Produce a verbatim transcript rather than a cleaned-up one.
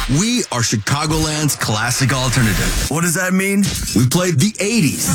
We are Chicagoland's classic alternative. What does that mean? We played the eighties,